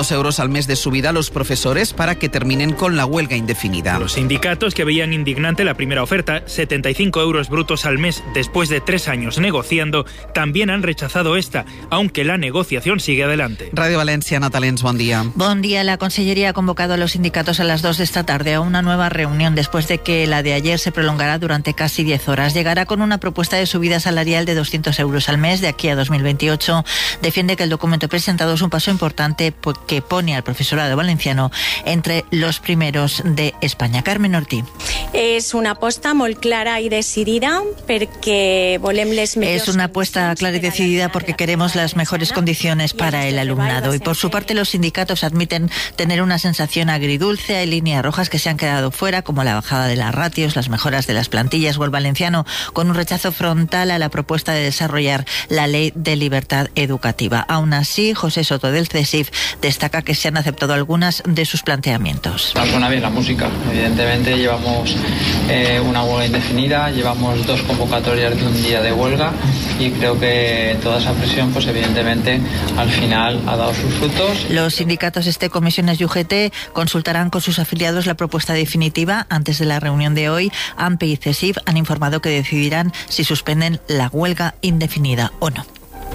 200 euros al mes de subida a los profesores para que terminen con la huelga indefinida. Los sindicatos, que veían indignante la primera oferta, 75 euros brutos al mes después de 3 años negociando, también han rechazado esta, aunque la negociación sigue adelante. Radio Valencia, Natalens, buen día. Buen día. La Consellería ha convocado a los sindicatos a las 2 de esta tarde a una nueva reunión después de que la de ayer se prolongará durante casi 10 horas. Llegará con una propuesta de subida salarial de 200 euros al mes de aquí a 2028. Defiende que el documento presentado es un paso importante que pone al profesorado valenciano entre los primeros de España. Carmen Ortí. És una aposta molt clara i decidida perquè volem les millors. Es una apuesta clara y decidida porque queremos las mejores condiciones para el alumnado. Y por su parte los sindicatos admiten tener una sensación agridulce. Hay líneas rojas que se han quedado fuera, como la bajada de las ratios, las mejoras de las plantillas o el valenciano, con un rechazo frontal a la propuesta de desarrollar la ley de libertad educativa. Aún así, José Soto del CESIF destaca que se han aceptado algunas de sus planteamientos. Suena bien la música. Evidentemente llevamos una huelga indefinida, llevamos 2 convocatorias de un día de huelga y creo que toda esa presión, pues evidentemente al final ha dado sus frutos. Los sindicatos Comisiones y UGT consultarán con sus afiliados la propuesta definitiva. Antes de la reunión de hoy, AMPE y CESIF han informado que decidirán si suspenden la huelga indefinida o no.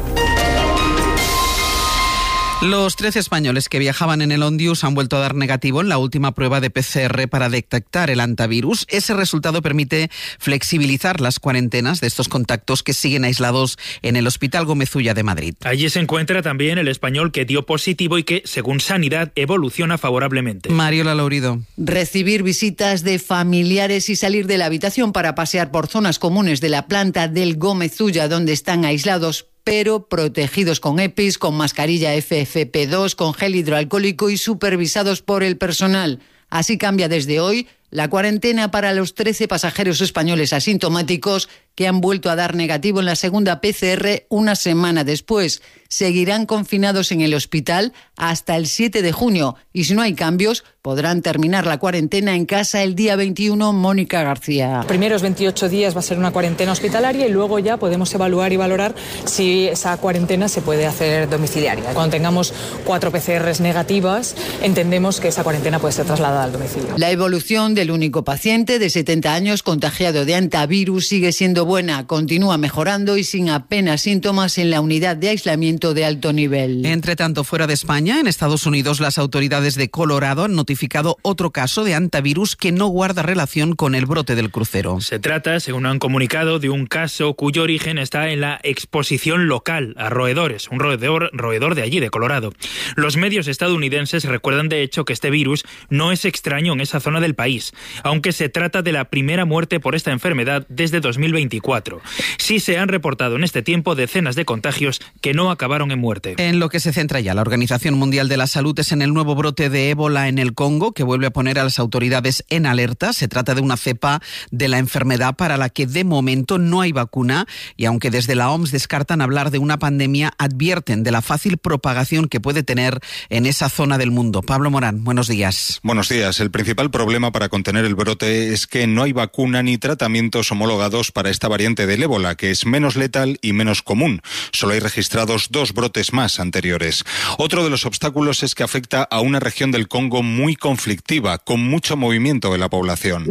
Los 13 españoles que viajaban en el Ondius han vuelto a dar negativo en la última prueba de PCR para detectar el hantavirus. Ese resultado permite flexibilizar las cuarentenas de estos contactos que siguen aislados en el Hospital Gómez Ulla de Madrid. Allí se encuentra también el español que dio positivo y que, según Sanidad, evoluciona favorablemente. Mariola Laurido. Recibir visitas de familiares y salir de la habitación para pasear por zonas comunes de la planta del Gómez Ulla, donde están aislados pero protegidos con EPIs, con mascarilla FFP2, con gel hidroalcohólico y supervisados por el personal. Así cambia desde hoy la cuarentena para los 13 pasajeros españoles asintomáticos que han vuelto a dar negativo en la segunda PCR una semana después. Seguirán confinados en el hospital hasta el 7 de junio y si no hay cambios podrán terminar la cuarentena en casa el día 21. Mónica García. Los primeros 28 días va a ser una cuarentena hospitalaria y luego ya podemos evaluar y valorar si esa cuarentena se puede hacer domiciliaria. Cuando tengamos 4 PCRs negativas, entendemos que esa cuarentena puede ser trasladada al domicilio. La evolución del único paciente de 70 años contagiado de hantavirus sigue siendo buena, continúa mejorando y sin apenas síntomas en la unidad de aislamiento de alto nivel. Entre tanto, fuera de España, en Estados Unidos, las autoridades de Colorado han notificado otro caso de hantavirus que no guarda relación con el brote del crucero. Se trata, según han comunicado, de un caso cuyo origen está en la exposición local a roedores, un roedor de allí, de Colorado. Los medios estadounidenses recuerdan de hecho que este virus no es extraño en esa zona del país, aunque se trata de la primera muerte por esta enfermedad desde 2024. Sí se han reportado en este tiempo decenas de contagios que no acabaron en muerte. En lo que se centra ya la Organización Mundial de la Salud es en el nuevo brote de ébola en el Congo, que vuelve a poner a las autoridades en alerta. Se trata de una cepa de la enfermedad para la que de momento no hay vacuna y aunque desde la OMS descartan hablar de una pandemia, advierten de la fácil propagación que puede tener en esa zona del mundo. Pablo Morán, buenos días. Buenos días. El principal problema para contener el brote es que no hay vacuna ni tratamientos homologados para esta variante del ébola, que es menos letal y menos común. Solo hay registrados 2 brotes más anteriores. Otro de los obstáculos es que afecta a una región del Congo muy conflictiva, con mucho movimiento de la población.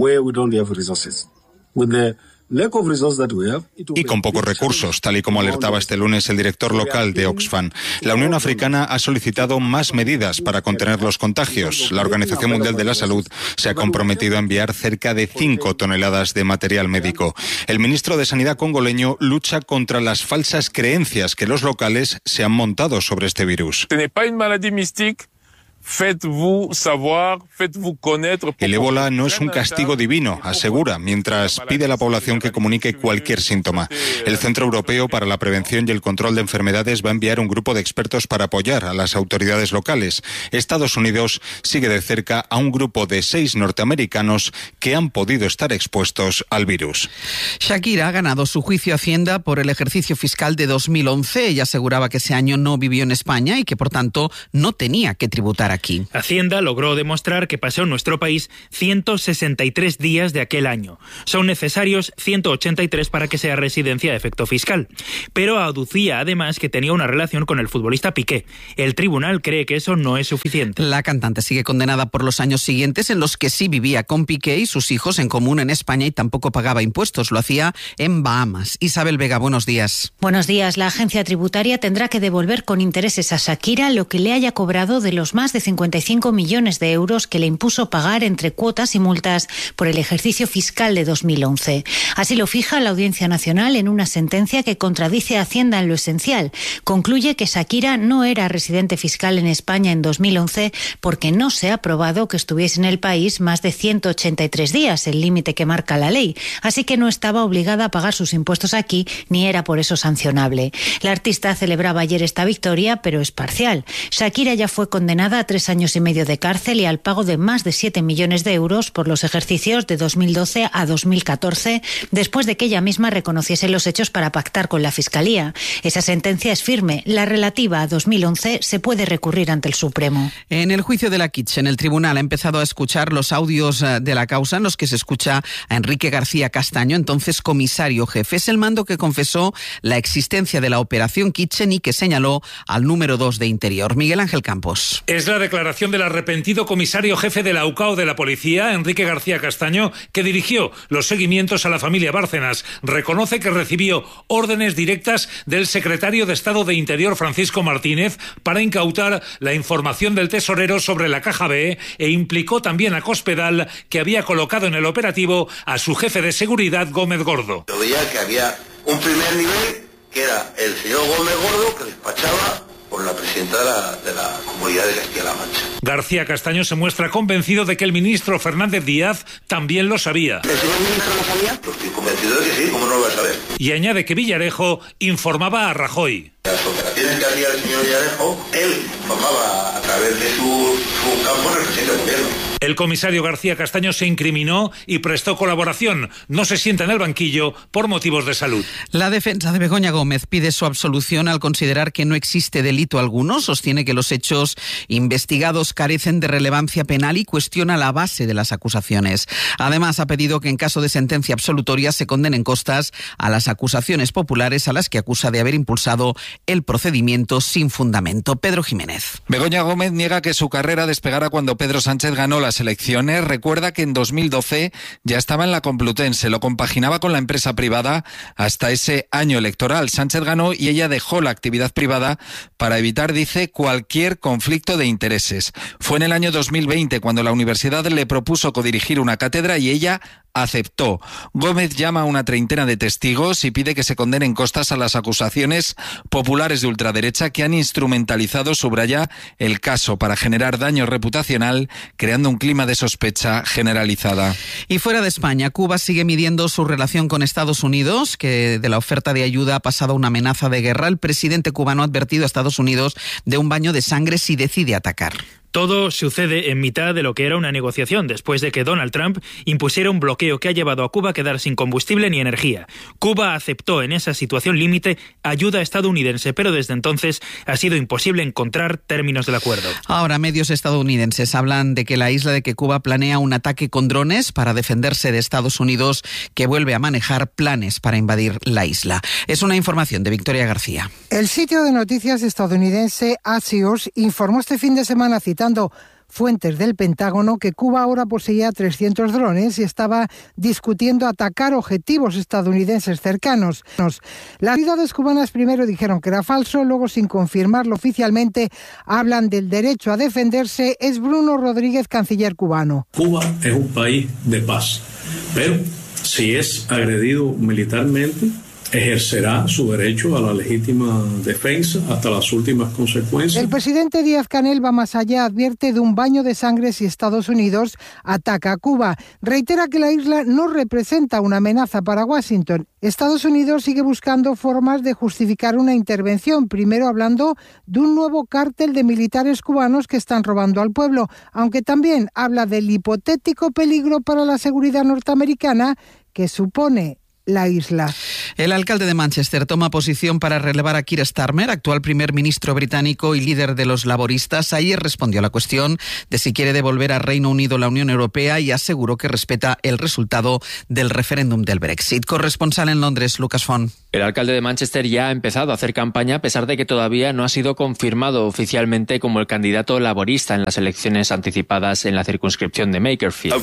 Y con pocos recursos, tal y como alertaba este lunes el director local de Oxfam. La Unión Africana ha solicitado más medidas para contener los contagios. La Organización Mundial de la Salud se ha comprometido a enviar cerca de 5 toneladas de material médico. El ministro de Sanidad congoleño lucha contra las falsas creencias que los locales se han montado sobre este virus. El ébola no es un castigo divino, asegura, mientras pide a la población que comunique cualquier síntoma. El Centro Europeo para la Prevención y el Control de Enfermedades va a enviar un grupo de expertos para apoyar a las autoridades locales. Estados Unidos sigue de cerca a un grupo de 6 norteamericanos que han podido estar expuestos al virus. Shakira ha ganado su juicio a Hacienda por el ejercicio fiscal de 2011. Ella aseguraba que ese año no vivió en España y que, por tanto, no tenía que tributar aquí. Hacienda logró demostrar que pasó en nuestro país 163 días de aquel año. Son necesarios 183 para que sea residencia de efecto fiscal. Pero aducía además que tenía una relación con el futbolista Piqué. El tribunal cree que eso no es suficiente. La cantante sigue condenada por los años siguientes en los que sí vivía con Piqué y sus hijos en común en España y tampoco pagaba impuestos. Lo hacía en Bahamas. Isabel Vega, buenos días. Buenos días. La agencia tributaria tendrá que devolver con intereses a Shakira lo que le haya cobrado de los más de 55 millones de euros que le impuso pagar entre cuotas y multas por el ejercicio fiscal de 2011. Así lo fija la Audiencia Nacional en una sentencia que contradice a Hacienda en lo esencial. Concluye que Shakira no era residente fiscal en España en 2011 porque no se ha probado que estuviese en el país más de 183 días, el límite que marca la ley. Así que no estaba obligada a pagar sus impuestos aquí ni era por eso sancionable. La artista celebraba ayer esta victoria, pero es parcial. Shakira ya fue condenada a 3 años y medio de cárcel y al pago de más de 7 millones de euros por los ejercicios de 2012 a 2014, después de que ella misma reconociese los hechos para pactar con la Fiscalía. Esa sentencia es firme. La relativa a 2011 se puede recurrir ante el Supremo. En el juicio de la Kitchen, el tribunal ha empezado a escuchar los audios de la causa en los que se escucha a Enrique García Castaño, entonces comisario jefe. Es el mando que confesó la existencia de la operación Kitchen y que señaló al número 2 de Interior, Miguel Ángel Campos. Es la declaración del arrepentido comisario jefe de la UCAO de la policía, Enrique García Castaño, que dirigió los seguimientos a la familia Bárcenas. Reconoce que recibió órdenes directas del secretario de Estado de Interior, Francisco Martínez, para incautar la información del tesorero sobre la Caja B e implicó también a Cospedal, que había colocado en el operativo a su jefe de seguridad, Gómez Gordo. Yo veía que había un primer nivel, que era el señor Gómez Gordo, que despachaba por la presidenta de la Comunidad de Castilla-La Mancha. García Castaño se muestra convencido de que el ministro Fernández Díaz también lo sabía. ¿El señor ministro lo sabía? Pues estoy convencido de que sí, ¿cómo no lo va a saber? Y añade que Villarejo informaba a Rajoy. Las operaciones que hacía el señor Villarejo, él informaba a través de su campo en el presidente del gobierno. El comisario García Castaño se incriminó y prestó colaboración. No se sienta en el banquillo por motivos de salud. La defensa de Begoña Gómez pide su absolución al considerar que no existe delito alguno. Sostiene que los hechos investigados carecen de relevancia penal y cuestiona la base de las acusaciones. Además, ha pedido que en caso de sentencia absolutoria se condenen costas a las acusaciones populares a las que acusa de haber impulsado el procedimiento sin fundamento. Pedro Jiménez. Begoña Gómez niega que su carrera despegara cuando Pedro Sánchez ganó las elecciones. Recuerda que en 2012 ya estaba en la Complutense, lo compaginaba con la empresa privada hasta ese año electoral. Sánchez ganó y ella dejó la actividad privada para evitar, dice, cualquier conflicto de intereses. Fue en el año 2020 cuando la universidad le propuso codirigir una cátedra y ella aceptó. Gómez llama a una treintena de testigos y pide que se condenen costas a las acusaciones populares de ultraderecha que han instrumentalizado, subraya, el caso para generar daño reputacional, creando un clima de sospecha generalizada. Y fuera de España, Cuba sigue midiendo su relación con Estados Unidos, que de la oferta de ayuda ha pasado a una amenaza de guerra. El presidente cubano ha advertido a Estados Unidos de un baño de sangre si decide atacar. Todo sucede en mitad de lo que era una negociación, después de que Donald Trump impusiera un bloqueo que ha llevado a Cuba a quedar sin combustible ni energía. Cuba aceptó en esa situación límite ayuda estadounidense, pero desde entonces ha sido imposible encontrar términos del acuerdo. Ahora, medios estadounidenses hablan de que la isla de que Cuba planea un ataque con drones para defenderse de Estados Unidos, que vuelve a manejar planes para invadir la isla. Es una información de Victoria García. El sitio de noticias estadounidense Axios informó este fin de semana, citando fuentes del Pentágono, que Cuba ahora poseía 300 drones y estaba discutiendo atacar objetivos estadounidenses cercanos. Las autoridades cubanas primero dijeron que era falso, luego, sin confirmarlo oficialmente, hablan del derecho a defenderse. Es Bruno Rodríguez, canciller cubano. Cuba es un país de paz, pero si es agredido militarmente, ejercerá su derecho a la legítima defensa hasta las últimas consecuencias. El presidente Díaz-Canel va más allá, advierte de un baño de sangre si Estados Unidos ataca a Cuba. Reitera que la isla no representa una amenaza para Washington. Estados Unidos sigue buscando formas de justificar una intervención, primero hablando de un nuevo cártel de militares cubanos que están robando al pueblo, aunque también habla del hipotético peligro para la seguridad norteamericana que supone la isla. El alcalde de Manchester toma posición para relevar a Keir Starmer, actual primer ministro británico y líder de los laboristas. Ayer respondió a la cuestión de si quiere devolver a Reino Unido la Unión Europea y aseguró que respeta el resultado del referéndum del Brexit. Corresponsal en Londres, Lucas Font. El alcalde de Manchester ya ha empezado a hacer campaña a pesar de que todavía no ha sido confirmado oficialmente como el candidato laborista en las elecciones anticipadas en la circunscripción de Makerfield.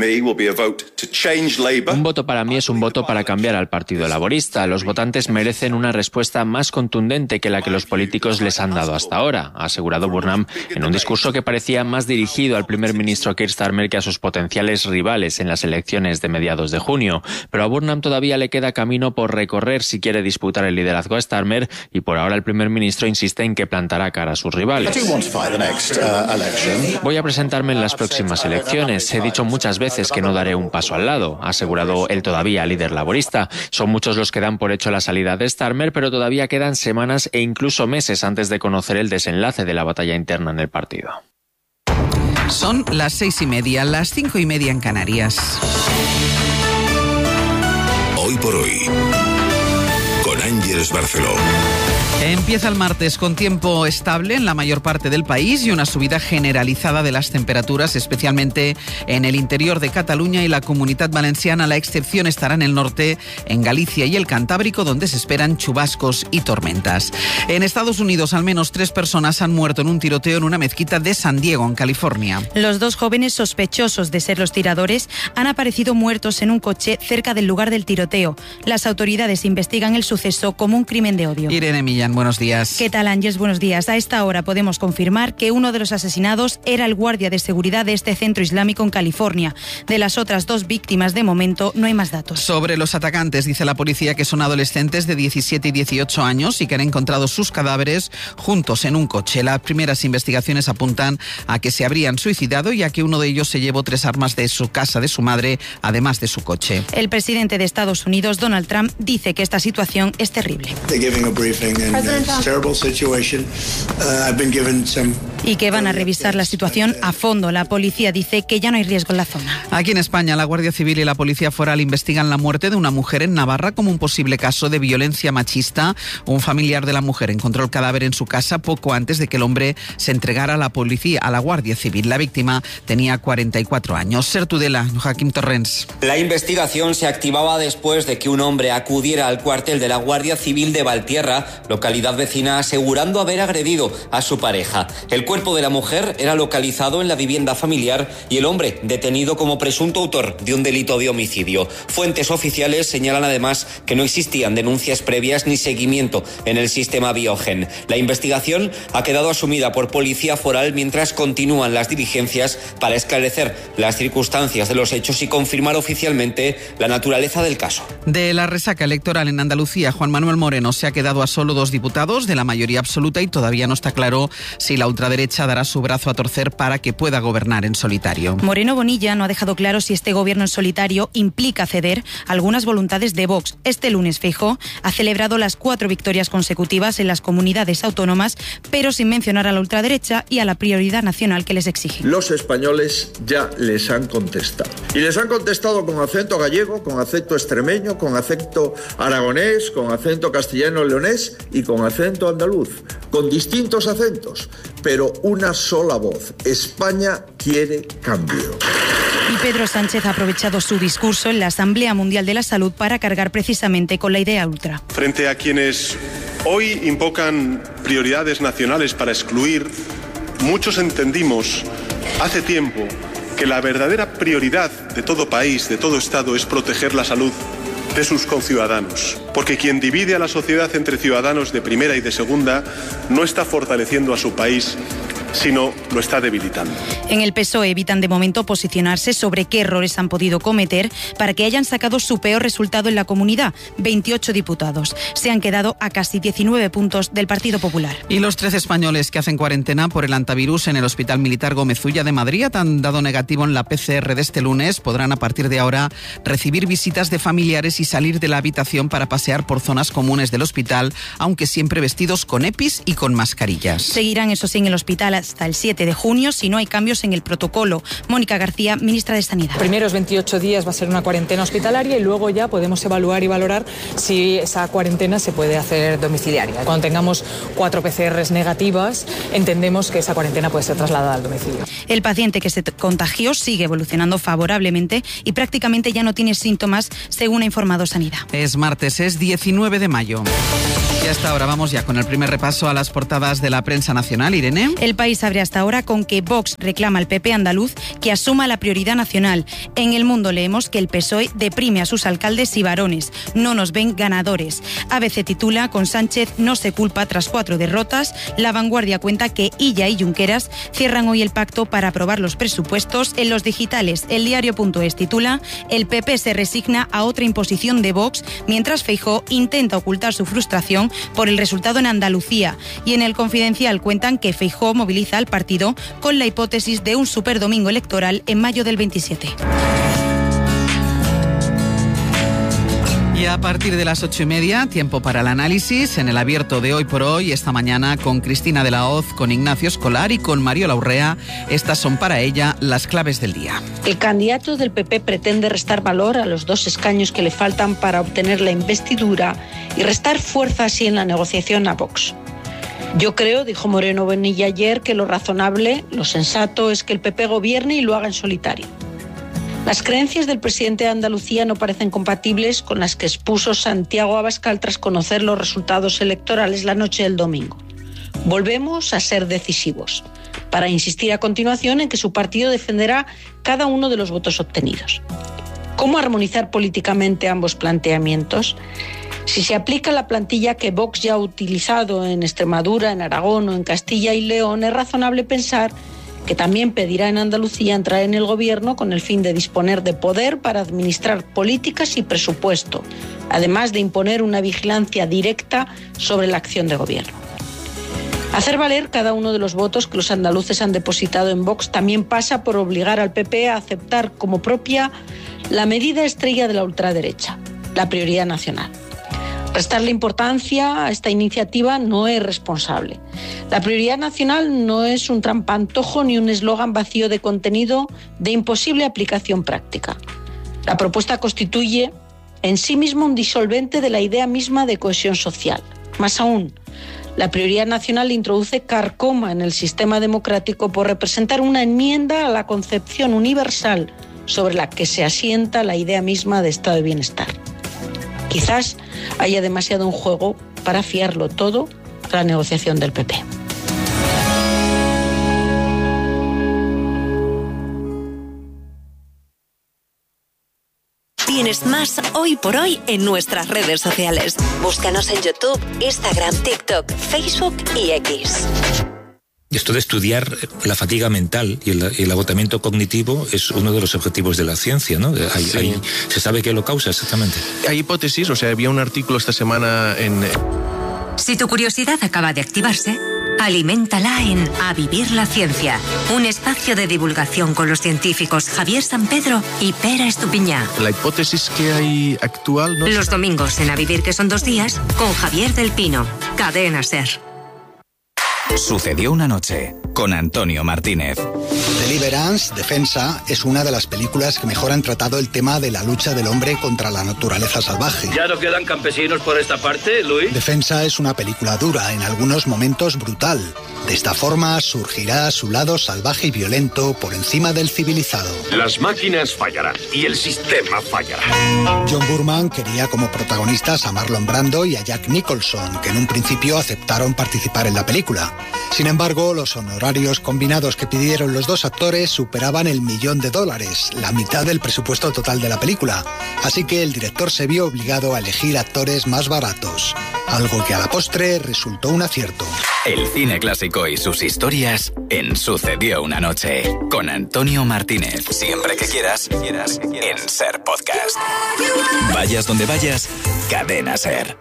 Un voto para mí es un voto para cambiar al Partido Laborista. Los votantes merecen una respuesta más contundente que la que los políticos les han dado hasta ahora, ha asegurado Burnham en un discurso que parecía más dirigido al primer ministro Keir Starmer que a sus potenciales rivales en las elecciones de mediados de junio. Pero a Burnham todavía le queda camino por recorrer si quiere disputar el liderazgo a Starmer y por ahora el primer ministro insiste en que plantará cara a sus rivales. Voy a presentarme en las próximas elecciones. He dicho muchas veces que no daré un paso al lado, ha asegurado el todavía líder laborista. Son muchos los que dan por hecho la salida de Starmer, pero todavía quedan semanas e incluso meses antes de conocer el desenlace de la batalla interna en el partido. Son las 6:30, las 5:30 en Canarias. Hoy por hoy, con Ángeles Barceló. Empieza el martes con tiempo estable en la mayor parte del país y una subida generalizada de las temperaturas, especialmente en el interior de Cataluña y la Comunidad Valenciana. La excepción estará en el norte, en Galicia y el Cantábrico, donde se esperan chubascos y tormentas. En Estados Unidos, al menos 3 personas han muerto en un tiroteo en una mezquita de San Diego, en California. Los 2 jóvenes sospechosos de ser los tiradores han aparecido muertos en un coche cerca del lugar del tiroteo. Las autoridades investigan el suceso como un crimen de odio. Irene Millán, buenos días. ¿Qué tal, Ángeles? Buenos días. A esta hora podemos confirmar que uno de los asesinados era el guardia de seguridad de este centro islámico en California. De las otras 2 víctimas, de momento, no hay más datos. Sobre los atacantes, dice la policía que son adolescentes de 17 y 18 años y que han encontrado sus cadáveres juntos en un coche. Las primeras investigaciones apuntan a que se habrían suicidado y a que uno de ellos se llevó 3 armas de su casa de su madre, además de su coche. El presidente de Estados Unidos, Donald Trump, dice que esta situación es terrible. Y que van a revisar la situación a fondo. La policía dice que ya no hay riesgo en la zona. Aquí en España, la Guardia Civil y la Policía Foral investigan la muerte de una mujer en Navarra como un posible caso de violencia machista. Un familiar de la mujer encontró el cadáver en su casa poco antes de que el hombre se entregara a la policía, a la Guardia Civil. La víctima tenía 44 años. Ser Tudela, Joaquín Torrens. La investigación se activaba después de que un hombre acudiera al cuartel de la Guardia Civil de Valtierra, localidad vecina, asegurando haber agredido a su pareja. El cuerpo de la mujer era localizado en la vivienda familiar y el hombre detenido como presunto autor de un delito de homicidio. Fuentes oficiales señalan además que no existían denuncias previas ni seguimiento en el sistema Biogen. La investigación ha quedado asumida por Policía Foral mientras continúan las diligencias para esclarecer las circunstancias de los hechos y confirmar oficialmente la naturaleza del caso. De la resaca electoral en Andalucía, Juan Manuel Moreno se ha quedado a solo 2 diputados de la mayoría absoluta y todavía no está claro si la ultraderecha dará su brazo a torcer para que pueda gobernar en solitario. Moreno Bonilla no ha dejado claro si este gobierno en solitario implica ceder algunas voluntades de Vox. Este lunes Feijóo ha celebrado las 4 victorias consecutivas en las comunidades autónomas, pero sin mencionar a la ultraderecha y a la prioridad nacional que les exige. Los españoles ya les han contestado. Y les han contestado con acento gallego, con acento extremeño, con acento aragonés, con acento castellano-leonés y con acento andaluz, con distintos acentos, pero una sola voz. España quiere cambio. Y Pedro Sánchez ha aprovechado su discurso en la Asamblea Mundial de la Salud para cargar precisamente con la idea ultra. Frente a quienes hoy invocan prioridades nacionales para excluir, muchos entendimos hace tiempo que la verdadera prioridad de todo país, de todo Estado, es proteger la salud de sus conciudadanos. Porque quien divide a la sociedad entre ciudadanos de primera y de segunda no está fortaleciendo a su país, sino lo está debilitando. En el PSOE evitan de momento posicionarse sobre qué errores han podido cometer para que hayan sacado su peor resultado en la comunidad, 28 diputados. Se han quedado a casi 19 puntos del Partido Popular. Y los 13 españoles que hacen cuarentena por el antivirus en el Hospital Militar Gómez Ulla de Madrid han dado negativo en la PCR de este lunes. Podrán a partir de ahora recibir visitas de familiares y salir de la habitación para pasear por zonas comunes del hospital, aunque siempre vestidos con EPIs y con mascarillas. Seguirán, eso sí, en el hospital hasta el 7 de junio si no hay cambios en el protocolo. Mónica García, ministra de Sanidad. Primeros 28 días va a ser una cuarentena hospitalaria y luego ya podemos evaluar y valorar si esa cuarentena se puede hacer domiciliaria. Cuando tengamos 4 PCRs negativas, entendemos que esa cuarentena puede ser trasladada al domicilio. El paciente que se contagió sigue evolucionando favorablemente y prácticamente ya no tiene síntomas, según ha informado Sanidad. Es martes, es 19 de mayo. Y hasta ahora vamos ya con el primer repaso a las portadas de la prensa nacional. Irene. El País abre hasta ahora con que Vox reclama al PP andaluz que asuma la prioridad nacional. En El Mundo leemos que el PSOE deprime a sus alcaldes y varones. No nos ven ganadores. ABC titula: con Sánchez no se culpa tras 4 derrotas. La Vanguardia cuenta que Illa y Junqueras cierran hoy el pacto para aprobar los presupuestos. En los digitales, El Diario.es titula: el PP se resigna a otra imposición de Vox, mientras Feijóo intenta ocultar su frustración por el resultado en Andalucía. Y en El Confidencial cuentan que Feijóo moviliza al partido con la hipótesis de un superdomingo electoral en mayo del 27. Y a partir de las 8:30, tiempo para el análisis en el abierto de Hoy por Hoy, esta mañana con Cristina de la Hoz, con Ignacio Escolar y con Mariola Urrea. Estas son para ella las claves del día. El candidato del PP pretende restar valor a los 2 escaños que le faltan para obtener la investidura y restar fuerza así en la negociación a Vox. Yo creo, dijo Moreno Bonilla ayer, que lo razonable, lo sensato es que el PP gobierne y lo haga en solitario. Las creencias del presidente de Andalucía no parecen compatibles con las que expuso Santiago Abascal tras conocer los resultados electorales la noche del domingo. Volvemos a ser decisivos, para insistir a continuación en que su partido defenderá cada uno de los votos obtenidos. ¿Cómo armonizar políticamente ambos planteamientos? Si se aplica la plantilla que Vox ya ha utilizado en Extremadura, en Aragón o en Castilla y León, es razonable pensar que también pedirá en Andalucía entrar en el gobierno con el fin de disponer de poder para administrar políticas y presupuesto, además de imponer una vigilancia directa sobre la acción de gobierno. Hacer valer cada uno de los votos que los andaluces han depositado en Vox también pasa por obligar al PP a aceptar como propia la medida estrella de la ultraderecha, la prioridad nacional. Restarle importancia a esta iniciativa no es responsable. La prioridad nacional no es un trampantojo ni un eslogan vacío de contenido de imposible aplicación práctica. La propuesta constituye en sí mismo un disolvente de la idea misma de cohesión social. Más aún, la prioridad nacional introduce carcoma en el sistema democrático por representar una enmienda a la concepción universal sobre la que se asienta la idea misma de estado de bienestar. Quizás haya demasiado en juego para fiarlo todo a la negociación del PP. Tienes más Hoy por Hoy en nuestras redes sociales. Búscanos en YouTube, Instagram, TikTok, Facebook y X. Esto de estudiar la fatiga mental y el agotamiento cognitivo es uno de los objetivos de la ciencia, ¿no? ¿Se sabe qué lo causa exactamente? Hay hipótesis, había un artículo esta semana en... Si tu curiosidad acaba de activarse, aliméntala en A Vivir la Ciencia, un espacio de divulgación con los científicos Javier San Pedro y Pera Estupiñá. La hipótesis que hay actual... ¿no? Los domingos en A Vivir, que son 2 días, con Javier del Pino, Cadena SER. Sucedió una noche, con Antonio Martínez. Deliverance, Defensa, es una de las películas que mejor han tratado el tema de la lucha del hombre contra la naturaleza salvaje. ¿Ya no quedan campesinos por esta parte, Luis? Defensa es una película dura, en algunos momentos brutal. De esta forma surgirá su lado salvaje y violento por encima del civilizado. Las máquinas fallarán y el sistema fallará. John Boorman quería como protagonistas a Marlon Brando y a Jack Nicholson, que en un principio aceptaron participar en la película. Sin embargo, los honorarios combinados que pidieron los 2 actores superaban el $1.000.000, la mitad del presupuesto total de la película. Así que el director se vio obligado a elegir actores más baratos, algo que a la postre resultó un acierto. El cine clásico y sus historias en Sucedió una noche, con Antonio Martínez. Siempre que quieras, en SER Podcast. Vayas donde vayas, Cadena SER.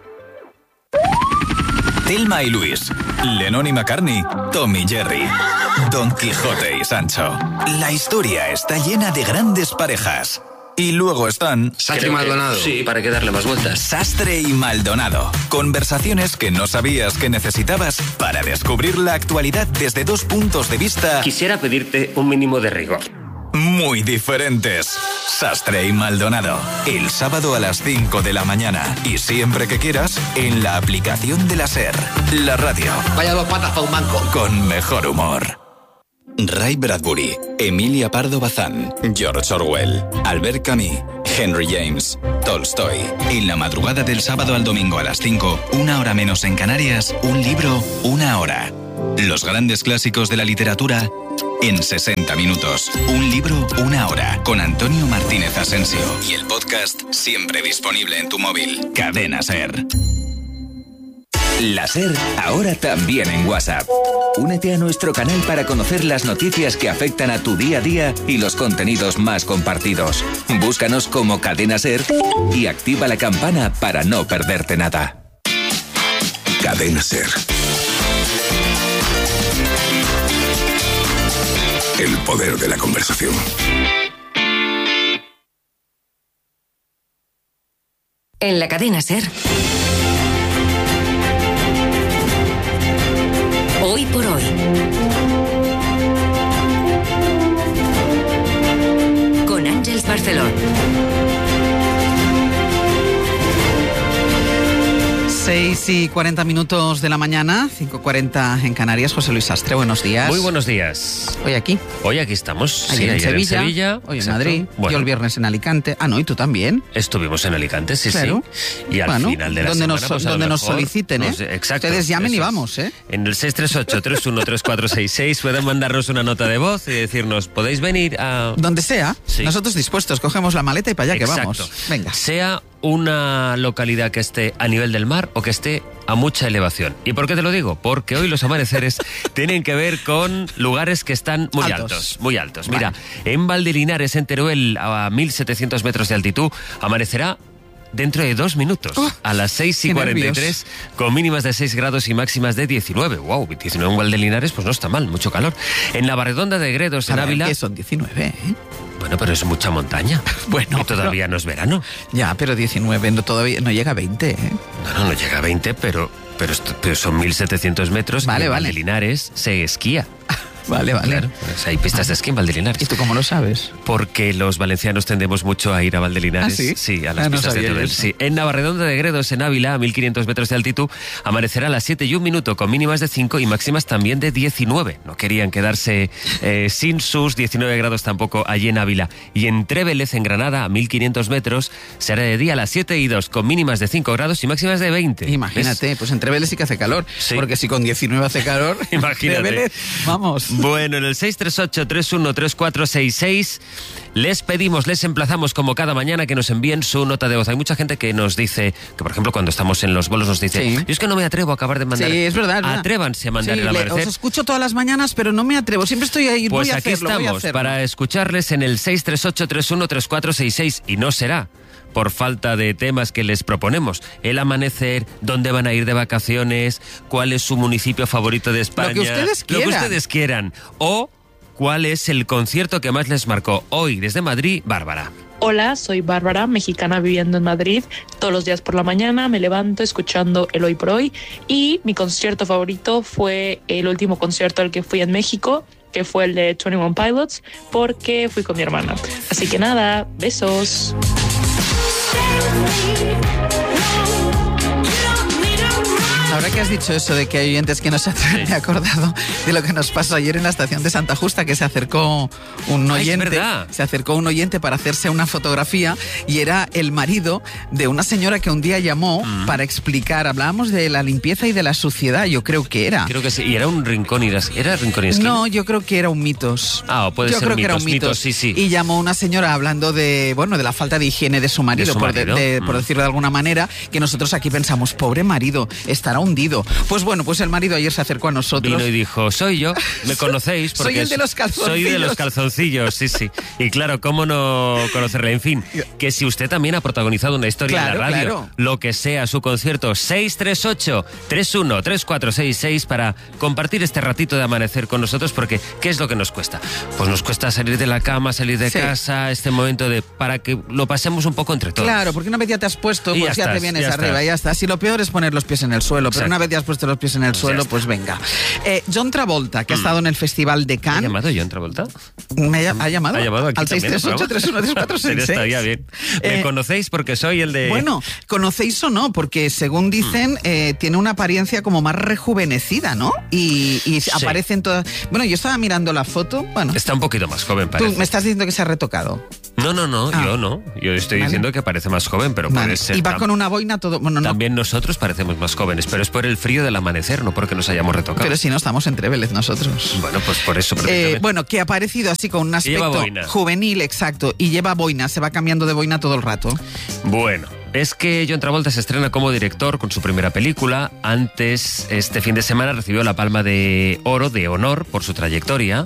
Thelma y Luis, Lennon y McCartney, Tom y Jerry, Don Quijote y Sancho. La historia está llena de grandes parejas. Y luego están... Sastre y Maldonado. Sí, ¿para qué darle más vueltas? Sastre y Maldonado. Conversaciones que no sabías que necesitabas para descubrir la actualidad desde 2 puntos de vista... Quisiera pedirte un mínimo de rigor. Muy diferentes. Sastre y Maldonado. El sábado a las 5 de la mañana. Y siempre que quieras, en la aplicación de la SER. La radio. Vaya 2 patas para un banco. Con mejor humor. Ray Bradbury, Emilia Pardo Bazán, George Orwell, Albert Camus, Henry James, Tolstoy. En la madrugada del sábado al domingo a las 5, 1 hora menos en Canarias, un libro, 1 hora. Los grandes clásicos de la literatura en 60 minutos. Un libro, 1 hora. Con Antonio Martínez Asensio. Y el podcast siempre disponible en tu móvil. Cadena SER. La SER, ahora también en WhatsApp. Únete a nuestro canal para conocer las noticias que afectan a tu día a día y los contenidos más compartidos. Búscanos como Cadena SER y activa la campana para no perderte nada. Cadena SER. El poder de la conversación. En la Cadena SER. Hoy por hoy. Con Àngels Barceló. 6:40 de la mañana, 5:40 en Canarias. José Luis Sastre, buenos días. Muy buenos días. Hoy aquí. Hoy aquí estamos. Ayer en Sevilla, hoy exacto. en Madrid, bueno. yo el viernes en Alicante. Ah, no, ¿y tú también? Estuvimos en Alicante, sí, claro. Sí. Y al final de la donde semana, donde nos soliciten, ¿eh? Exacto. Ustedes llamen y vamos, ¿eh? En el 638-313466 pueden mandarnos una nota de voz y decirnos, ¿podéis venir a...? Donde sea. Sí. Nosotros dispuestos, cogemos la maleta y para allá que vamos. Venga. Sea una localidad que esté a nivel del mar o que esté a mucha elevación. ¿Y por qué te lo digo? Porque hoy los amaneceres tienen que ver con lugares que están muy altos. Muy altos. Mira, en Valdelinares, en Teruel, a 1.700 metros de altitud, amanecerá dentro de 2 minutos, a las 6:43, con mínimas de 6 grados y máximas de 19. ¡Wow! 19 en Valdelinares, pues no está mal, mucho calor. En Navarredonda de Gredos, en Ávila... que son 19, ¿eh? Bueno, pero es mucha montaña. Bueno. Y todavía no es verano. Ya, pero 19 todavía no llega a 20, ¿eh? No llega a 20, pero son 1.700 metros. Vale, y en Valdelinares se esquía. Vale. Claro, pues hay pistas de esquí en Valdelinares. ¿Y tú cómo lo sabes? Porque los valencianos tendemos mucho a ir a Valdelinares. ¿Ah, sí? Sí, a las pistas de Teruel. Sí. En Navarredonda de Gredos, en Ávila, a 1.500 metros de altitud, amanecerá a las 7:01, con mínimas de 5 y máximas también de 19. No querían quedarse sin sus 19 grados tampoco allí en Ávila. Y en Trévelez, en Granada, a 1.500 metros, será de día a las 7:02, con mínimas de 5 grados y máximas de 20. Imagínate, pues en Trévelez sí que hace calor. Sí. Porque si con 19 hace calor, imagínate. Trévelez, vamos. Bueno, en el 638-313466 les emplazamos como cada mañana que nos envíen su nota de voz. Hay mucha gente que nos dice, que por ejemplo cuando estamos en los bolos nos dice, yo es que no me atrevo a acabar de mandar. Sí, es verdad. Atrévanse a mandar el amanecer. Os escucho todas las mañanas, pero no me atrevo. Siempre estoy ahí. Pues voy a aquí hacerlo, estamos para escucharles en el 638-313466 y no será por falta de temas que les proponemos. El amanecer, dónde van a ir de vacaciones, cuál es su municipio favorito de España. Lo que ustedes quieran. O cuál es el concierto que más les marcó. Hoy, desde Madrid, Bárbara. Hola, soy Bárbara, mexicana viviendo en Madrid. Todos los días por la mañana me levanto escuchando el Hoy por Hoy y mi concierto favorito fue el último concierto al que fui en México, que fue el de 21 Pilots, porque fui con mi hermana. Así que nada, besos. Ahora que has dicho eso de que hay oyentes que no se atreven, me he acordado de lo que nos pasó ayer en la estación de Santa Justa, que se acercó un oyente. Se acercó un oyente para hacerse una fotografía y era el marido de una señora que un día llamó para explicar. Hablábamos de la limpieza y de la suciedad, yo creo que era. Creo que sí, y era un rincón y esquina. No, yo creo que era un mitos. Puede ser yo creo mitos, que era un mitos. Sí. Y llamó una señora hablando de la falta de higiene de su marido, por decirlo de alguna manera, que nosotros aquí pensamos, pobre marido, estará un hundido. Pues bueno, pues el marido ayer se acercó a nosotros. Vino y dijo, soy yo, me conocéis. Porque soy el de los calzoncillos. Soy de los calzoncillos, sí. Y claro, ¿cómo no conocerle? En fin, que si usted también ha protagonizado una historia en la radio, lo que sea su concierto, 638-313466 para compartir este ratito de amanecer con nosotros, porque ¿qué es lo que nos cuesta? Pues nos cuesta salir de la cama, salir de casa, este momento para que lo pasemos un poco entre todos. Claro, porque una vez ya te has puesto, pues ya te vienes arriba, ya está. Si lo peor es poner los pies en el suelo, pero una vez ya has puesto los pies en el suelo, pues venga. John Travolta, que ha estado en el Festival de Cannes. ¿Ha llamado John Travolta? ¿Ha llamado? ¿Ha llamado aquí al 638-313466? Estaría bien. ¿Me conocéis? Porque soy el de... Bueno, conocéis o no, porque según dicen, tiene una apariencia como más rejuvenecida, ¿no? Y aparecen todas... Bueno, yo estaba mirando la foto, bueno... Está un poquito más joven, parece. Tú me estás diciendo que se ha retocado. No, yo no. Yo estoy diciendo que parece más joven, pero puede ser... Y va con una boina todo... Bueno, también nosotros parecemos más jóvenes, pero es por el frío del amanecer, no porque nos hayamos retocado. Pero si no, estamos en Trébelez nosotros. Bueno, pues por eso... bueno, que ha aparecido así con un aspecto juvenil, exacto, y lleva boina, se va cambiando de boina todo el rato. Bueno... Es que John Travolta se estrena como director con su primera película. Antes, este fin de semana, recibió la Palma de Oro de honor por su trayectoria.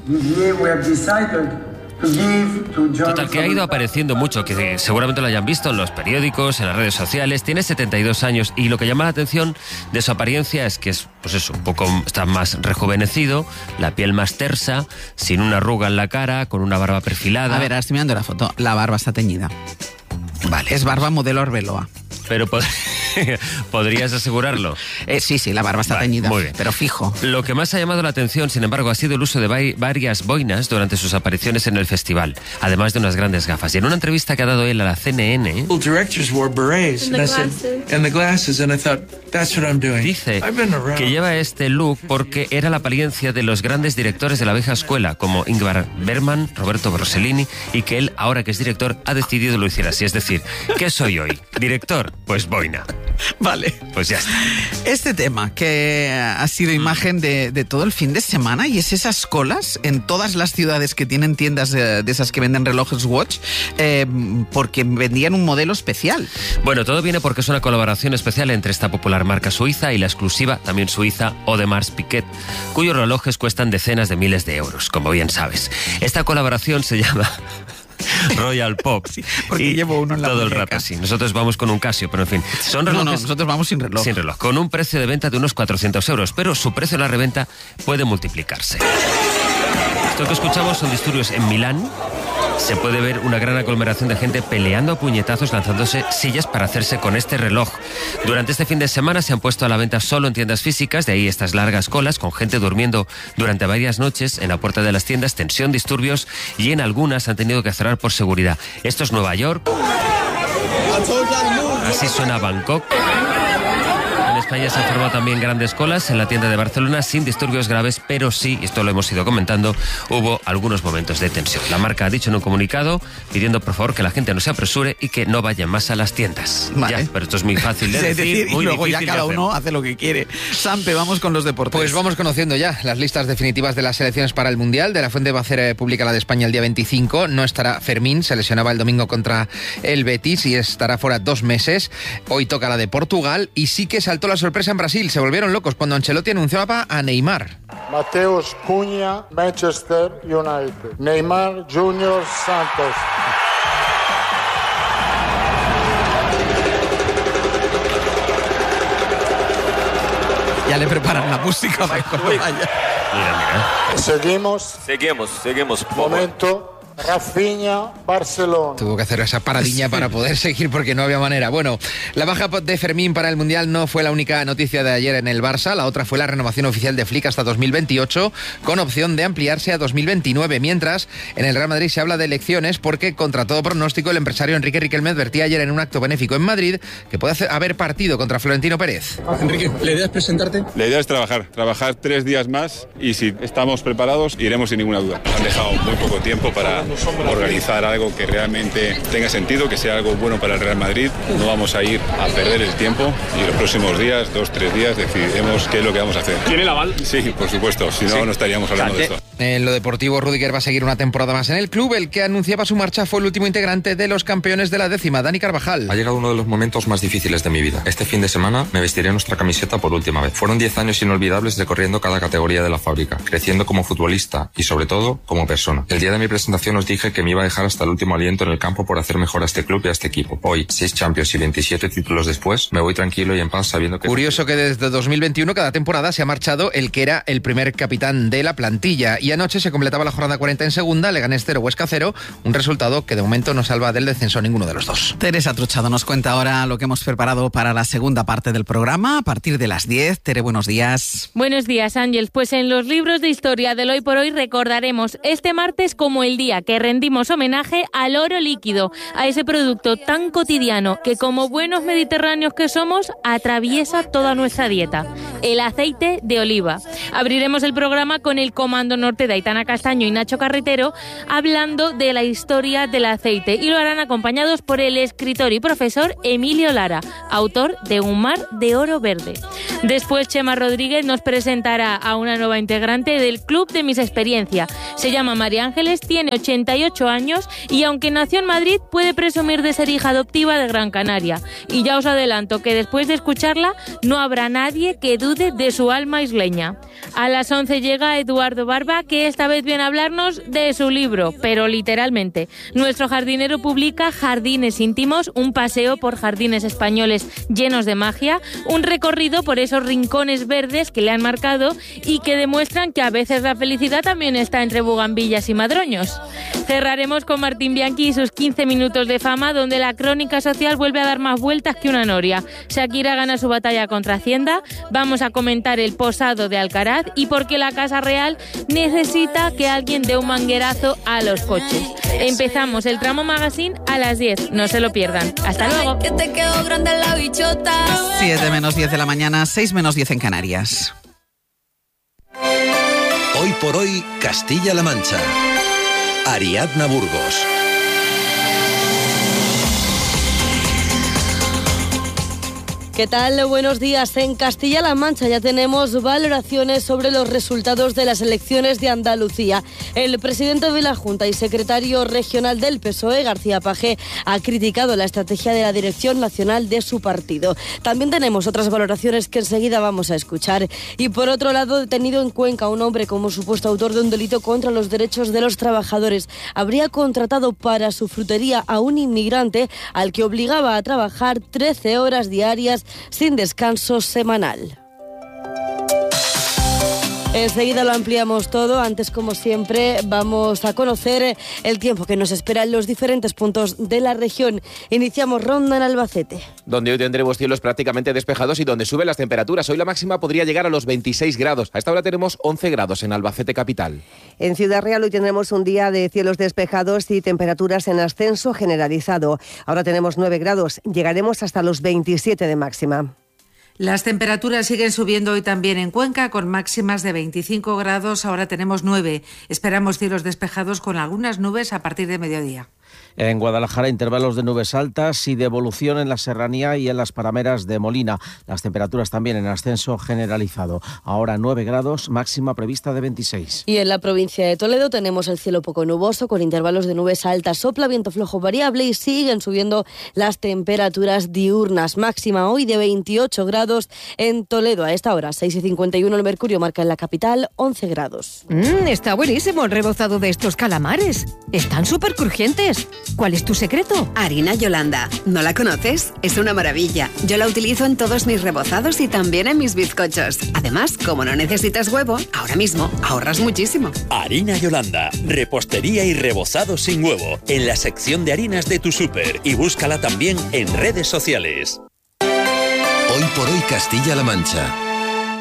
Total, que ha ido apareciendo mucho, que seguramente lo hayan visto en los periódicos, en las redes sociales. Tiene 72 años y lo que llama la atención de su apariencia es que es, pues eso, un poco, está más rejuvenecido, la piel más tersa, sin una arruga en la cara, con una barba perfilada. A ver, ahora estoy mirando la foto, la barba está teñida. Vale. Es barba modelo Arbeloa. Pero ¿podrías asegurarlo? Sí, la barba está teñida, muy bien. Pero fijo. Lo que más ha llamado la atención, sin embargo, ha sido el uso de varias boinas durante sus apariciones en el festival, además de unas grandes gafas. Y en una entrevista que ha dado él a la CNN... Dice que lleva este look porque era la apariencia de los grandes directores de la vieja escuela, como Ingmar Bergman, Roberto Rossellini, y que él, ahora que es director, ha decidido lo hiciera así. Es decir, ¿qué soy hoy? ¿Director? Pues boina. Vale. Pues ya está. Este tema que ha sido imagen de todo el fin de semana, y es esas colas en todas las ciudades que tienen tiendas de esas que venden relojes Watch, porque vendían un modelo especial. Bueno, todo viene porque es una colaboración especial entre esta popular marca suiza y la exclusiva, también suiza, Audemars Piguet, cuyos relojes cuestan decenas de miles de euros, como bien sabes. Esta colaboración se llama... Royal Pop. Sí, porque llevo uno en la todo muñeca. El rato, sí. Nosotros vamos con un Casio, pero en fin. Son relojes... No, nosotros vamos sin reloj. Sin reloj, con un precio de venta de unos 400 euros, pero su precio en la reventa puede multiplicarse. Esto que escuchamos son disturbios en Milán. Se puede ver una gran aglomeración de gente peleando a puñetazos, lanzándose sillas para hacerse con este reloj. Durante este fin de semana se han puesto a la venta solo en tiendas físicas, de ahí estas largas colas, con gente durmiendo durante varias noches en la puerta de las tiendas, tensión, disturbios, y en algunas han tenido que cerrar por seguridad. Esto es Nueva York. Así suena Bangkok. En España se han formado también grandes colas en la tienda de Barcelona sin disturbios graves, pero sí, esto lo hemos ido comentando, hubo algunos momentos de tensión. La marca ha dicho en un comunicado pidiendo por favor que la gente no se apresure y que no vayan más a las tiendas. Vale. Ya, pero esto es muy fácil de decir, muy y luego difícil ya cada de hacer. uno hace lo que quiere. Sampe, vamos con los deportes. Pues vamos conociendo ya las listas definitivas de las selecciones para el Mundial. De la Fuente va a hacer pública la de España el día 25. No estará Fermín, se lesionaba el domingo contra el Betis y estará fuera 2 meses. Hoy toca la de Portugal y sí que saltó la sorpresa en Brasil. Se volvieron locos cuando Ancelotti anunciaba a Neymar. Mateus Cunha, Manchester United. Neymar Junior Santos. Ya le preparan la música para cuando vaya. Mira. Seguimos. Momento. Rafinha, Barcelona. Tuvo que hacer esa paradilla para poder seguir porque no había manera. Bueno, la baja de Fermín para el Mundial no fue la única noticia de ayer en el Barça. La otra fue la renovación oficial de Flick hasta 2028 con opción de ampliarse a 2029. Mientras, en el Real Madrid se habla de elecciones porque, contra todo pronóstico, el empresario Enrique Riquelme advertía ayer en un acto benéfico en Madrid que puede haber partido contra Florentino Pérez. Enrique, ¿la idea es presentarte? La idea es trabajar 3 días más y si estamos preparados iremos sin ninguna duda. Han dejado muy poco tiempo para para organizar algo que realmente tenga sentido, que sea algo bueno para el Real Madrid. No vamos a ir a perder el tiempo y los próximos días, 2-3 días, decidiremos qué es lo que vamos a hacer. ¿Tiene el aval? Sí, por supuesto, si no, no estaríamos hablando de esto. En lo deportivo, Rüdiger va a seguir una temporada más en el club. El que anunciaba su marcha fue el último integrante de los campeones de la 10ª, Dani Carvajal. Ha llegado uno de los momentos más difíciles de mi vida. Este fin de semana me vestiré nuestra camiseta por última vez. Fueron 10 años inolvidables recorriendo cada categoría de la fábrica, creciendo como futbolista y sobre todo como persona. El día de mi presentación os dije que me iba a dejar hasta el último aliento en el campo por hacer mejor a este club y a este equipo. Hoy, 6 Champions y 27 títulos después, me voy tranquilo y en paz sabiendo que... Curioso que desde 2021 cada temporada se ha marchado el que era el primer capitán de la plantilla, y anoche se completaba la jornada 40 en segunda, Leganés 0, Huesca 0, un resultado que de momento no salva del descenso a ninguno de los dos. Teresa Truchado nos cuenta ahora lo que hemos preparado para la segunda parte del programa a partir de las 10. Tere, buenos días. Buenos días, Ángeles. Pues en los libros de historia del Hoy por Hoy recordaremos este martes como el día que rendimos homenaje al oro líquido, a ese producto tan cotidiano que como buenos mediterráneos que somos atraviesa toda nuestra dieta, el aceite de oliva. Abriremos el programa con el Comando Norte de Aitana Castaño y Nacho Carretero hablando de la historia del aceite, y lo harán acompañados por el escritor y profesor Emilio Lara, autor de Un mar de oro verde. Después Chema Rodríguez nos presentará a una nueva integrante del Club de Mis Experiencia. Se llama María Ángeles, tiene 88 años y aunque nació en Madrid puede presumir de ser hija adoptiva de Gran Canaria. Y ya os adelanto que después de escucharla no habrá nadie que dude de su alma isleña. A las 11 llega Eduardo Barba, que esta vez viene a hablarnos de su libro, pero literalmente. Nuestro jardinero publica Jardines íntimos, un paseo por jardines españoles llenos de magia, un recorrido por esos rincones verdes que le han marcado y que demuestran que a veces la felicidad también está entre bugambillas y madroños. Cerraremos con Martín Bianchi y sus 15 minutos de fama, donde la crónica social vuelve a dar más vueltas que una noria. Shakira gana su batalla contra Hacienda, vamos a comentar el posado de Alcaraz y por qué la Casa Real necesita que alguien dé un manguerazo a los coches. Empezamos el Tramo Magazine a las 10, no se lo pierdan. Hasta luego. 7 menos 10 de la mañana, 6 menos 10 en Canarias. Hoy por hoy, Castilla-La Mancha. Ariadna Burgos. ¿Qué tal? Buenos días. En Castilla-La Mancha ya tenemos valoraciones sobre los resultados de las elecciones de Andalucía. El presidente de la Junta y secretario regional del PSOE, García Page, ha criticado la estrategia de la Dirección Nacional de su partido. También tenemos otras valoraciones que enseguida vamos a escuchar. Y por otro lado, detenido en Cuenca un hombre como supuesto autor de un delito contra los derechos de los trabajadores. Habría contratado para su frutería a un inmigrante al que obligaba a trabajar 13 horas diarias sin descanso semanal. Enseguida lo ampliamos todo. Antes, como siempre, vamos a conocer el tiempo que nos espera en los diferentes puntos de la región. Iniciamos ronda en Albacete, donde hoy tendremos cielos prácticamente despejados y donde suben las temperaturas. Hoy la máxima podría llegar a los 26 grados. A esta hora tenemos 11 grados en Albacete capital. En Ciudad Real hoy tendremos un día de cielos despejados y temperaturas en ascenso generalizado. Ahora tenemos 9 grados. Llegaremos hasta los 27 de máxima. Las temperaturas siguen subiendo hoy también en Cuenca, con máximas de 25 grados, ahora tenemos 9. Esperamos cielos despejados con algunas nubes a partir de mediodía. En Guadalajara, intervalos de nubes altas y de evolución en la serranía y en las parameras de Molina. Las temperaturas también en ascenso generalizado. Ahora 9 grados, máxima prevista de 26. Y en la provincia de Toledo tenemos el cielo poco nuboso con intervalos de nubes altas. Sopla viento flojo variable y siguen subiendo las temperaturas diurnas. Máxima hoy de 28 grados en Toledo. A esta hora, 6:51 el mercurio marca en la capital 11 grados. Está buenísimo el rebozado de estos calamares. Están súper crujientes. ¿Cuál es tu secreto? Harina Yolanda. ¿No la conoces? Es una maravilla. Yo la utilizo en todos mis rebozados y también en mis bizcochos. Además, como no necesitas huevo, ahora mismo ahorras muchísimo. Harina Yolanda. Repostería y rebozado sin huevo. En la sección de harinas de tu súper. Y búscala también en redes sociales. Hoy por hoy Castilla-La Mancha.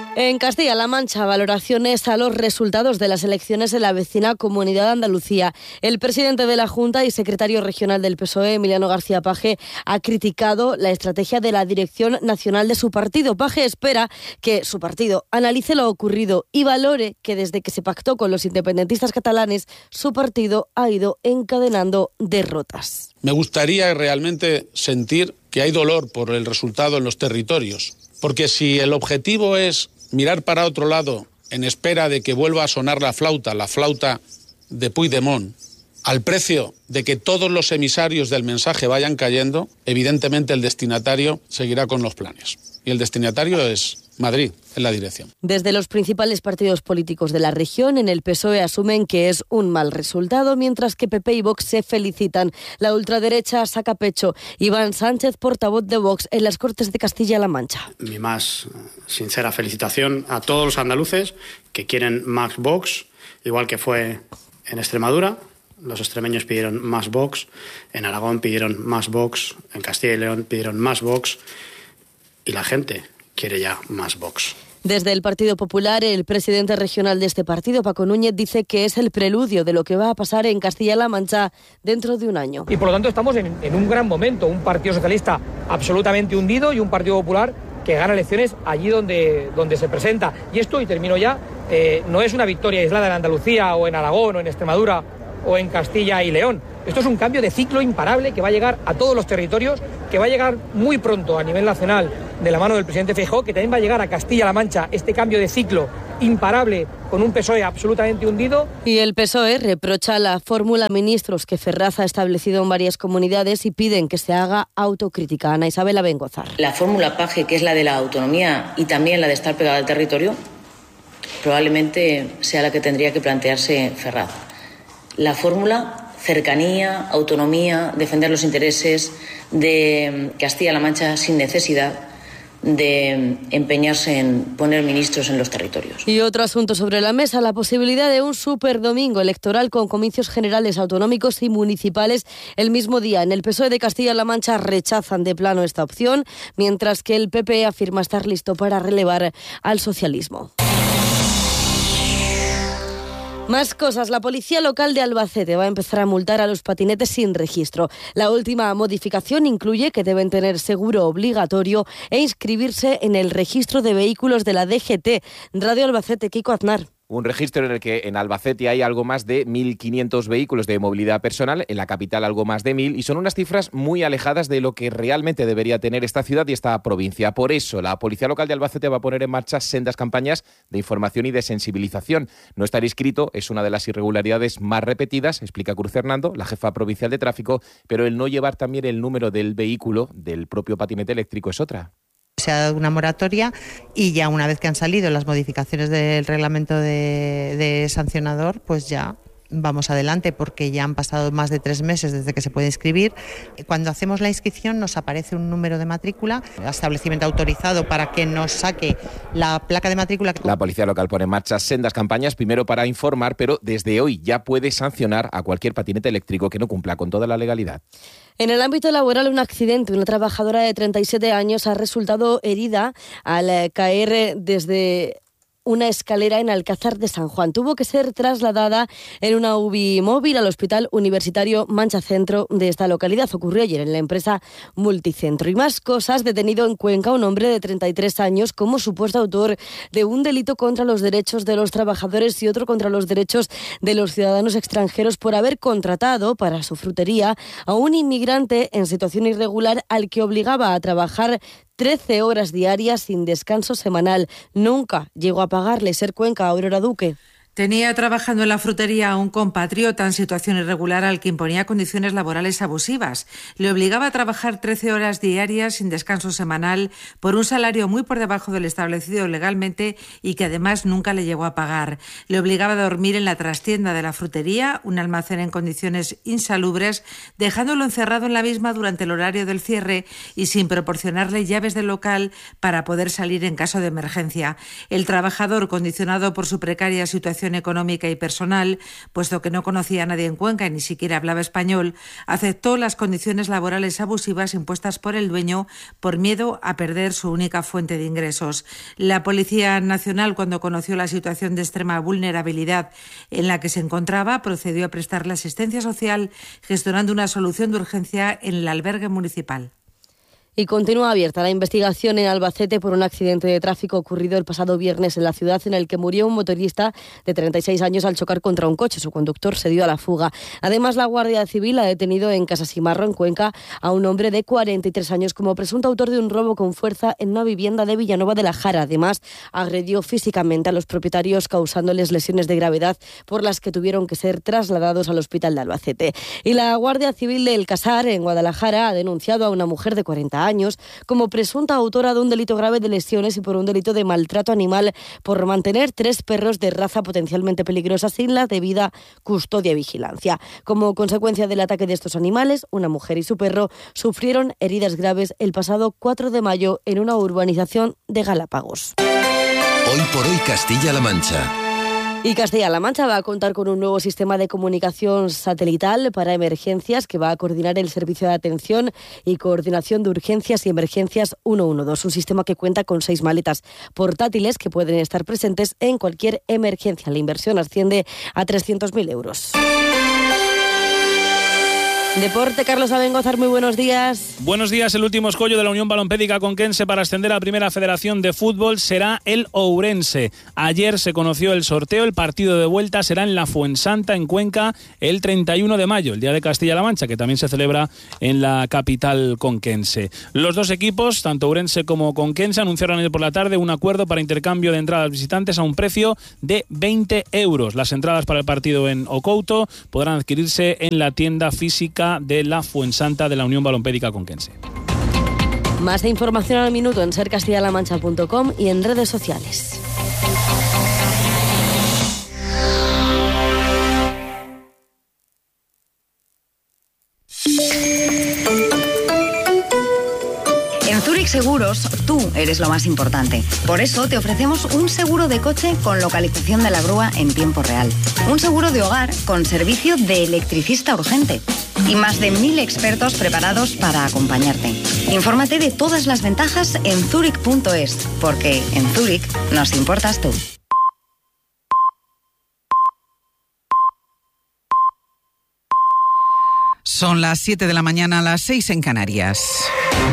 En Castilla-La Mancha, valoraciones a los resultados de las elecciones en la vecina Comunidad de Andalucía. El presidente de la Junta y secretario regional del PSOE, Emiliano García Paje, ha criticado la estrategia de la dirección nacional de su partido. Paje espera que su partido analice lo ocurrido y valore que desde que se pactó con los independentistas catalanes, su partido ha ido encadenando derrotas. Me gustaría realmente sentir que hay dolor por el resultado en los territorios, porque si el objetivo es mirar para otro lado en espera de que vuelva a sonar la flauta de Puigdemont, al precio de que todos los emisarios del mensaje vayan cayendo, evidentemente el destinatario seguirá con los planes. Y el destinatario es Madrid, en la dirección. Desde los principales partidos políticos de la región, en el PSOE asumen que es un mal resultado, mientras que PP y Vox se felicitan. La ultraderecha saca pecho. Iván Sánchez, portavoz de Vox en las Cortes de Castilla-La Mancha. Mi más sincera felicitación a todos los andaluces que quieren más Vox, igual que fue en Extremadura. Los extremeños pidieron más Vox, en Aragón pidieron más Vox, en Castilla y León pidieron más Vox, y la gente quiere ya más Vox. Desde el Partido Popular, el presidente regional de este partido, Paco Núñez, dice que es el preludio de lo que va a pasar en Castilla-La Mancha dentro de un año. Y por lo tanto estamos en un gran momento, un Partido Socialista absolutamente hundido y un Partido Popular que gana elecciones allí donde se presenta. Y esto, y termino ya, no es una victoria aislada en Andalucía o en Aragón o en Extremadura o en Castilla y León. Esto es un cambio de ciclo imparable que va a llegar a todos los territorios, que va a llegar muy pronto a nivel nacional de la mano del presidente Feijóo, que también va a llegar a Castilla-La Mancha este cambio de ciclo imparable con un PSOE absolutamente hundido. Y el PSOE reprocha la fórmula ministros que Ferraz ha establecido en varias comunidades y piden que se haga autocrítica. Ana Isabel Abengozar. La fórmula Paje, que es la de la autonomía y también la de estar pegada al territorio, probablemente sea la que tendría que plantearse Ferraz. La fórmula cercanía, autonomía, defender los intereses de Castilla-La Mancha sin necesidad de empeñarse en poner ministros en los territorios. Y otro asunto sobre la mesa, la posibilidad de un superdomingo electoral con comicios generales autonómicos y municipales el mismo día. En el PSOE de Castilla-La Mancha rechazan de plano esta opción, mientras que el PP afirma estar listo para relevar al socialismo. Más cosas. La policía local de Albacete va a empezar a multar a los patinetes sin registro. La última modificación incluye que deben tener seguro obligatorio e inscribirse en el registro de vehículos de la DGT. Radio Albacete, Kiko Aznar. Un registro en el que en Albacete hay algo más de 1.500 vehículos de movilidad personal, en la capital algo más de 1.000, y son unas cifras muy alejadas de lo que realmente debería tener esta ciudad y esta provincia. Por eso, la Policía Local de Albacete va a poner en marcha sendas campañas de información y de sensibilización. No estar inscrito es una de las irregularidades más repetidas, explica Cruz Hernando, la jefa provincial de tráfico, pero el no llevar también el número del vehículo, del propio patinete eléctrico, es otra. Se ha dado una moratoria y ya una vez que han salido las modificaciones del reglamento de sancionador, pues ya vamos adelante porque ya han pasado más de 3 meses desde que se puede inscribir. Cuando hacemos la inscripción nos aparece un número de matrícula, establecimiento autorizado para que nos saque la placa de matrícula. La Policía Local pone en marcha sendas campañas, primero para informar, pero desde hoy ya puede sancionar a cualquier patinete eléctrico que no cumpla con toda la legalidad. En el ámbito laboral, un accidente. Una trabajadora de 37 años ha resultado herida al caer desde una escalera en Alcázar de San Juan. Tuvo que ser trasladada en una UBI móvil al Hospital Universitario Mancha Centro de esta localidad. Ocurrió ayer en la empresa Multicentro. Y más cosas. Detenido en Cuenca un hombre de 33 años como supuesto autor de un delito contra los derechos de los trabajadores y otro contra los derechos de los ciudadanos extranjeros por haber contratado para su frutería a un inmigrante en situación irregular al que obligaba a trabajar 13 horas diarias sin descanso semanal. Nunca llegó a pagarle. Ser Cuenca, Aurora Duque. Tenía trabajando en la frutería a un compatriota en situación irregular al que imponía condiciones laborales abusivas. Le obligaba a trabajar 13 horas diarias sin descanso semanal por un salario muy por debajo del establecido legalmente y que además nunca le llegó a pagar. Le obligaba a dormir en la trastienda de la frutería, un almacén en condiciones insalubres, dejándolo encerrado en la misma durante el horario del cierre y sin proporcionarle llaves del local para poder salir en caso de emergencia. El trabajador, condicionado por su precaria situación situación económica y personal, puesto que no conocía a nadie en Cuenca y ni siquiera hablaba español, aceptó las condiciones laborales abusivas impuestas por el dueño por miedo a perder su única fuente de ingresos. La Policía Nacional, cuando conoció la situación de extrema vulnerabilidad en la que se encontraba, procedió a prestarle asistencia social, gestionando una solución de urgencia en el albergue municipal. Y continúa abierta la investigación en Albacete por un accidente de tráfico ocurrido el pasado viernes en la ciudad, en el que murió un motorista de 36 años al chocar contra un coche. Su conductor se dio a la fuga. Además, la Guardia Civil ha detenido en Casasimarro, en Cuenca, a un hombre de 43 años como presunto autor de un robo con fuerza en una vivienda de Villanueva de la Jara. Además, agredió físicamente a los propietarios, causándoles lesiones de gravedad por las que tuvieron que ser trasladados al hospital de Albacete. Y la Guardia Civil de El Casar, en Guadalajara, ha denunciado a una mujer de 40 años como presunta autora de un delito grave de lesiones y por un delito de maltrato animal por mantener 3 perros de raza potencialmente peligrosa sin la debida custodia y vigilancia. Como consecuencia del ataque de estos animales, una mujer y su perro sufrieron heridas graves el pasado 4 de mayo en una urbanización de Galápagos. Hoy por hoy Castilla-La Mancha. Y Castilla-La Mancha va a contar con un nuevo sistema de comunicación satelital para emergencias que va a coordinar el servicio de atención y coordinación de urgencias y emergencias 112. Un sistema que cuenta con 6 maletas portátiles que pueden estar presentes en cualquier emergencia. La inversión asciende a 300.000 euros. Deporte, Carlos Abengozar, muy buenos días. Buenos días. El último escollo de la Unión Balompédica Conquense para ascender a la Primera Federación de Fútbol será el Ourense. Ayer se conoció el sorteo. El partido de vuelta será en la Fuensanta, en Cuenca, el 31 de mayo, el Día de Castilla-La Mancha, que también se celebra en la capital conquense. Los dos equipos, tanto Ourense como Conquense, anunciaron ayer por la tarde un acuerdo para intercambio de entradas visitantes a un precio de 20 euros. Las entradas para el partido en Ocouto podrán adquirirse en la tienda física de la Fuensanta de la Unión Balompédica Conquense. Más de información al minuto en sercastillalamancha.com y en redes sociales. En Zurich Seguros, tú eres lo más importante. Por eso te ofrecemos un seguro de coche con localización de la grúa en tiempo real. Un seguro de hogar con servicio de electricista urgente. Y más de 1.000 expertos preparados para acompañarte. Infórmate de todas las ventajas en zurich.es, porque en Zurich nos importas tú. Son las 7 de la mañana, las 6 en Canarias.